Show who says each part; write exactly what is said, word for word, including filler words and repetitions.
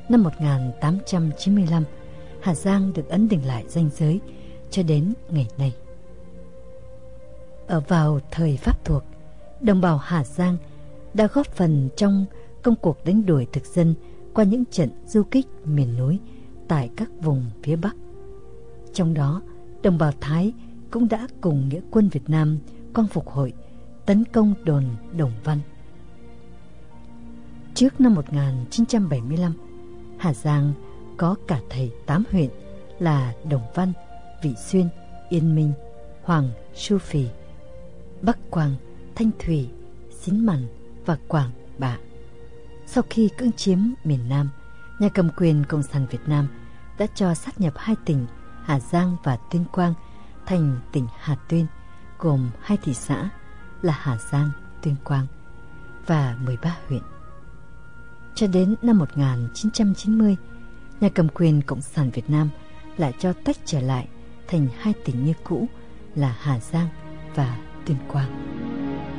Speaker 1: năm một nghìn tám trăm chín mươi lăm, Hà Giang được ấn định lại ranh giới cho đến ngày nay. Ở vào thời Pháp thuộc, đồng bào Hà Giang đã góp phần trong công cuộc đánh đuổi thực dân qua những trận du kích miền núi tại các vùng phía Bắc. Trong đó, đồng bào Thái cũng đã cùng nghĩa quân Việt Nam Quang Phục Hội tấn công đồn Đồng Văn. Trước năm một nghìn chín trăm bảy mươi lăm, Hà Giang có cả thầy tám huyện là Đồng Văn, Vị Xuyên, Yên Minh, Hoàng Su Phì, Bắc Quang, Thanh Thủy, Xín Mần và Quảng Bạ. Sau khi cưỡng chiếm miền Nam, nhà cầm quyền Cộng sản Việt Nam đã cho sát nhập hai tỉnh Hà Giang và Tuyên Quang thành tỉnh Hà Tuyên, gồm hai thị xã là Hà Giang, Tuyên Quang và mười ba huyện. Cho đến năm một nghìn chín trăm chín mươi, nhà cầm quyền Cộng sản Việt Nam lại cho tách trở lại thành hai tỉnh như cũ là Hà Giang và Tuyên Quang.